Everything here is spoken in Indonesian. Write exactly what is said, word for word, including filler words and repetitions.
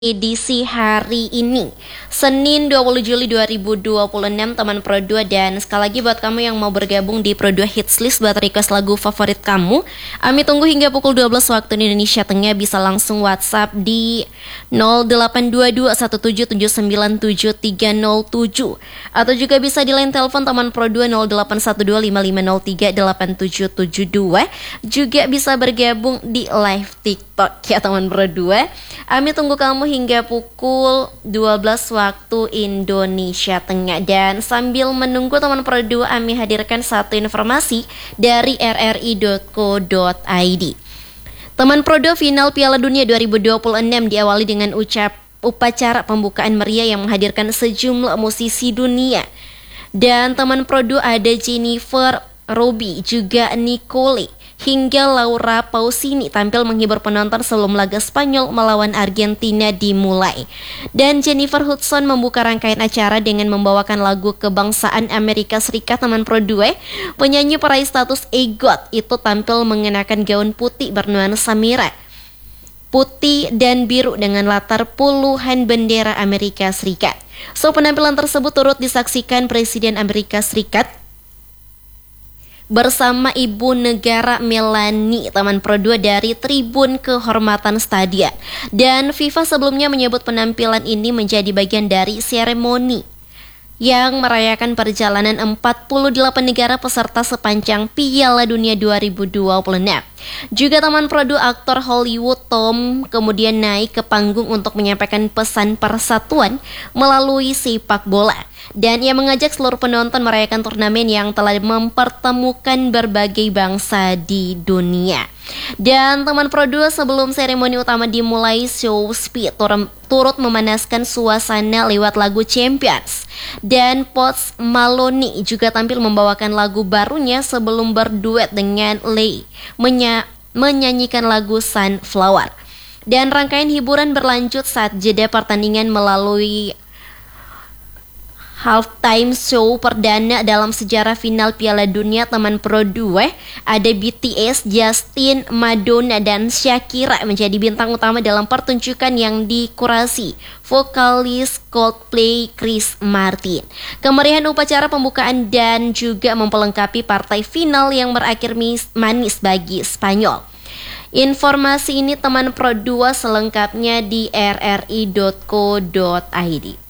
Edisi hari ini Senin dua puluh Juli dua ribu dua puluh enam, teman Pro dua. Dan sekali lagi buat kamu yang mau bergabung di Pro dua Hits List buat request lagu favorit kamu, Ami tunggu hingga pukul dua belas waktu Indonesia Tengah. Bisa langsung WhatsApp di nol delapan dua dua satu tujuh tujuh sembilan tujuh tiga nol tujuh, atau juga bisa di line telepon teman Pro dua nol delapan satu dua lima lima nol tiga delapan tujuh tujuh dua. Juga bisa bergabung di live TikTok ya teman Pro dua. Ami tunggu kamu hingga pukul dua belas waktu Indonesia Tengah. Dan sambil menunggu teman Pro dua, Ami hadirkan satu informasi dari r r i dot co dot i d. Teman Pro dua, final Piala Dunia dua ribu dua puluh enam diawali dengan ucap upacara pembukaan meriah yang menghadirkan sejumlah musisi dunia. Dan teman Pro dua ada Jennifer Robi, juga Nicole hingga Laura Pausini tampil menghibur penonton sebelum laga Spanyol melawan Argentina dimulai. Dan Jennifer Hudson membuka rangkaian acara dengan membawakan lagu kebangsaan Amerika Serikat. Teman Pro dua, penyanyi peraih status EGOT itu tampil mengenakan gaun putih bernuansa merah, putih dan biru dengan latar puluhan bendera Amerika Serikat. So, penampilan tersebut turut disaksikan Presiden Amerika Serikat bersama Ibu Negara Melanie, teman Pro dua, dari tribun kehormatan stadion. Dan FIFA sebelumnya menyebut penampilan ini menjadi bagian dari seremoni yang merayakan perjalanan empat puluh delapan negara peserta sepanjang Piala Dunia dua ribu dua puluh enam. Juga teman Pro dua, aktor Hollywood Tom kemudian naik ke panggung untuk menyampaikan pesan persatuan melalui sepak bola. Dan ia mengajak seluruh penonton merayakan turnamen yang telah mempertemukan berbagai bangsa di dunia. Dan teman Pro dua, sebelum seremoni utama dimulai, show speed turut memanaskan suasana lewat lagu Champions. Dan Post Malone juga tampil membawakan lagu barunya sebelum berduet dengan Lay menya- menyanyikan lagu Sunflower. Dan rangkaian hiburan berlanjut saat jeda pertandingan melalui halftime show perdana dalam sejarah final Piala Dunia. Teman Pro dua, ada B T S, Justin, Madonna, dan Shakira menjadi bintang utama dalam pertunjukan yang dikurasi vokalis Coldplay Chris Martin. Kemeriahan upacara pembukaan dan juga memperlengkapi partai final yang berakhir manis bagi Spanyol. Informasi ini teman Pro dua selengkapnya di r r i dot co dot i d.